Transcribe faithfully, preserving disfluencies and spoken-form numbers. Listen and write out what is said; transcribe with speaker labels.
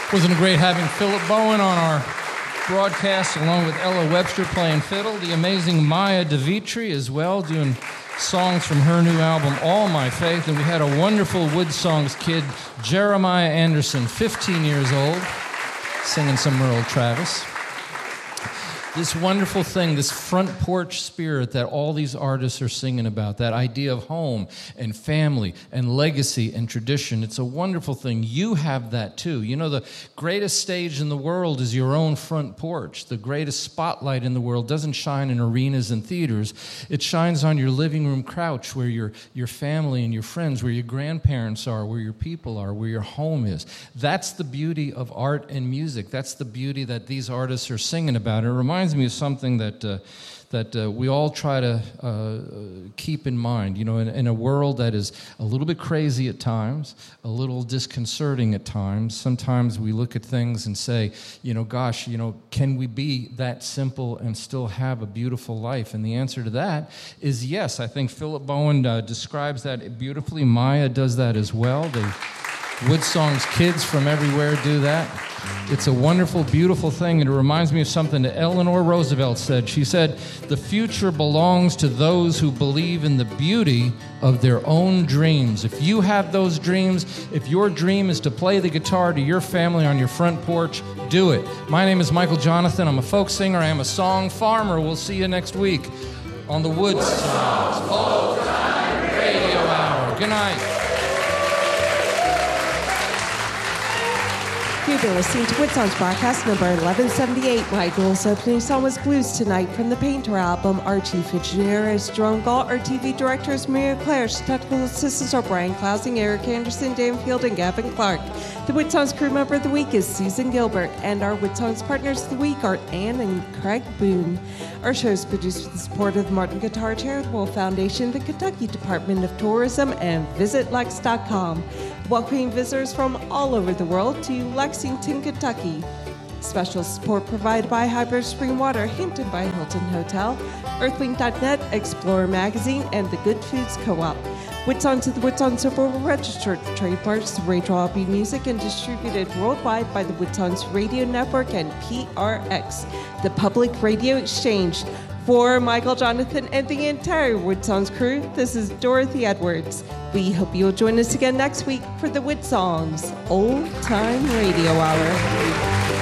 Speaker 1: Wasn't it great having Philip Bowen on our broadcast, along with Ella Webster playing fiddle, the amazing Maya DeVitri as well, doing songs from her new album, All My Faith, and we had a wonderful Wood Songs kid, Jeremiah Anderson, fifteen years old, singing some Merle Travis. This wonderful thing, this front porch spirit that all these artists are singing about, that idea of home and family and legacy and tradition, it's a wonderful thing. You have that too. You know, the greatest stage in the world is your own front porch. The greatest spotlight in the world doesn't shine in arenas and theaters. It shines on your living room couch where your, your family and your friends, where your grandparents are, where your people are, where your home is. That's the beauty of art and music. That's the beauty that these artists are singing about. It reminds me of something that uh, that uh, we all try to uh, keep in mind. You know, in, in a world that is a little bit crazy at times, a little disconcerting at times, sometimes we look at things and say, you know, gosh, you know, can we be that simple and still have a beautiful life? And the answer to that is yes. I think Philip Bowen uh, describes that beautifully. Maya does that as well. The Wood Songs kids from everywhere do that. It's a wonderful, beautiful thing, and it reminds me of something that Eleanor Roosevelt said. She said, "The future belongs to those who believe in the beauty of their own dreams." If you have those dreams, if your dream is to play the guitar to your family on your front porch, do it. My name is Michael Jonathan. I'm a folk singer. I am a song farmer. We'll see you next week on the Wood Songs Old Time Radio Hour. Good night.
Speaker 2: You've been listening to Wood Songs broadcast number eleven seventy-eight. Michael's opening song was Blues Tonight from the Painter album. Our chief engineer is Jerome Galt. Our T V director is Maria Clare. Technical assistants are Brian Klausing, Eric Anderson, Dan Field, and Gavin Clark. The Wood Songs crew member of the week is Susan Gilbert, and our Wood Songs partners of the week are Ann and Craig Boone. Our show is produced with the support of the Martin Guitar Charitable Foundation, the Kentucky Department of Tourism, and Visit Lex dot com. Welcoming visitors from all over the world to Lexington, Kentucky. Special support provided by Hybrid Spring Water, Hampton by Hilton Hotel, Earthling dot net, Explorer Magazine, and the Good Foods Co-op. Wood Songs of the Wood Songs Silver registered trademarks, Rachel Albee Music, and distributed worldwide by the Wood Songs Radio Network and P R X, the Public Radio Exchange. For Michael Jonathan and the entire Wood Songs crew, this is Dorothy Edwards. We hope you'll join us again next week for the Wood Songs Old Time Radio Hour.